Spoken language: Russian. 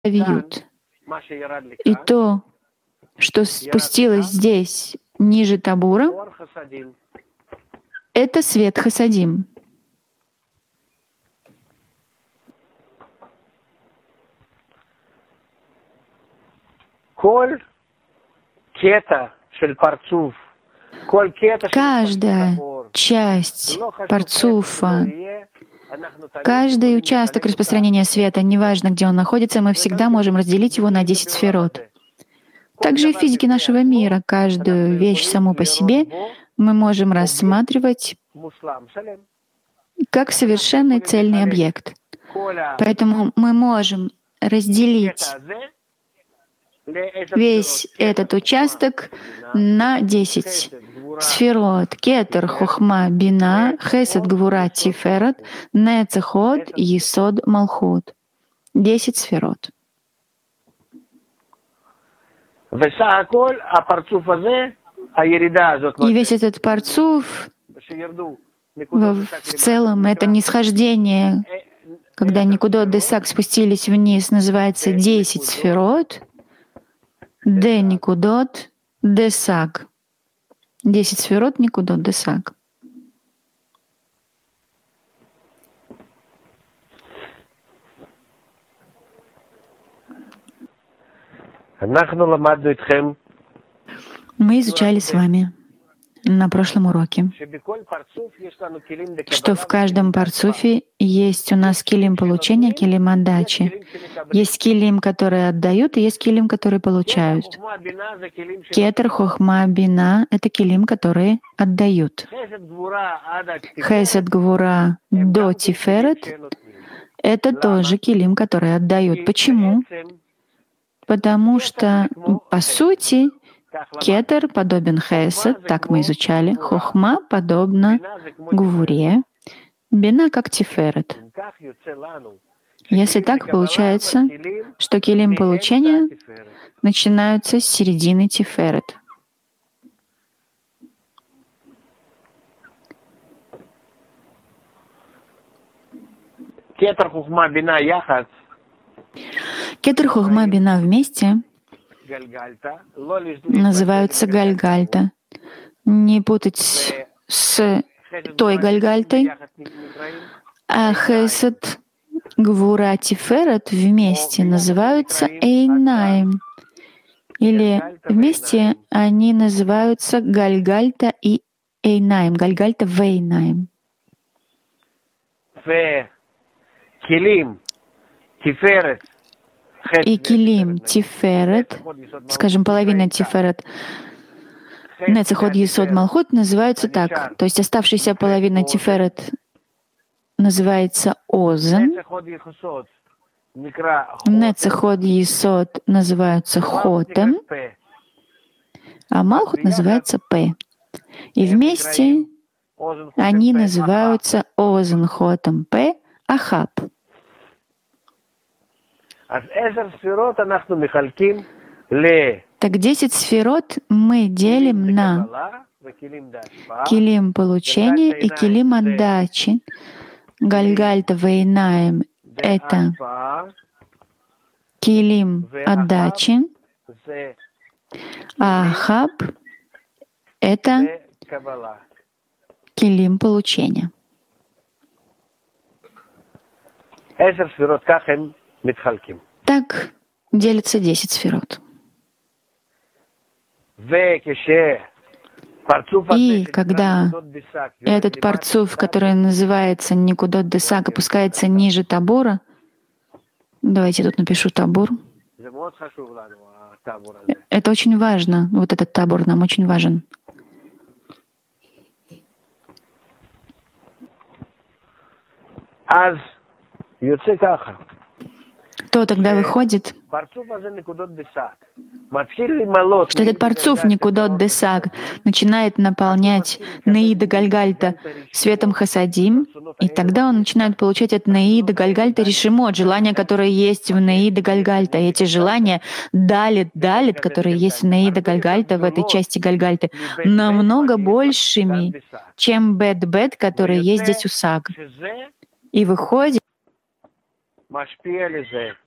вьют. И то, что спустилось здесь, ниже табура, это свет хасадим. Каждая часть парцуфа, каждый участок распространения света, неважно, где он находится, мы всегда можем разделить его на 10 сферот. Также и в физике нашего мира каждую вещь саму по себе мы можем рассматривать как совершенный цельный объект. Поэтому мы можем разделить весь этот участок на 10 сферот. Кетер, Хохма, Бина, Хесед, Гвура, Тиферет, Нецехот, Есод, Малхут. 10 сферот. И весь этот парцуф в целом это нисхождение, когда Никудот Десак спустились вниз, называется 10 сферот. Де Никудот Десак. 10 сферот Никудот Десак. Мы изучали с вами на прошлом уроке, что в каждом парцуфе есть у нас килим получения, килим отдачи. Есть килим, которые отдают, и есть килим, которые получают. Кетер, Хохма, Бина — это килим, которые отдают. Хесед, Гвура до Тиферет — это тоже килим, которые отдают. Почему? Потому что, по сути, Кетер подобен Хесед, так мы изучали. Хохма подобна Гвуре. Бина как Тиферет. Если так, получается, что килим получения начинаются с середины Тиферет. Кетер, Хохма, Бина яхат. Кетер, Хохма, Бина вместе называются Гальгальта. Не путать с той Гальгальтой. А Хесед, Гвура, Тиферет вместе называются Эйнаим. Или вместе они называются Гальгальта и Эйнаим. Гальгальта в Эйнаим. И килим Тиферет, скажем, половина Тиферет, Нецехот, Есод, Малхут называются так. То есть оставшаяся половина Тиферет называется Озен. Нецехот, Есод называются Хотем, а Малхут называется П. И вместе они называются Озен, Хотем, П, Ахаб. Так 10 сферот мы делим на килим получения и килим отдачи. Гальгальта вейнаем — это килим отдачи, а Ахаб — это килим получения. Так делятся 10 сферот. И когда этот парцуф, который называется Никудот Десак, опускается ниже табура, давайте тут напишу табур. Это очень важно. Вот этот табур нам очень важен. То тогда выходит, что этот парцуф Никудот Десак начинает наполнять Неида Гальгальта светом Хасадим, и тогда он начинает получать от Неида Гальгальта решимот, желания, которые есть в Неида Гальгальта. И эти желания далит, которые есть в Неида Гальгальта, в этой части Гальгальты, намного большими, чем бет, которые есть здесь у Саг. И выходит,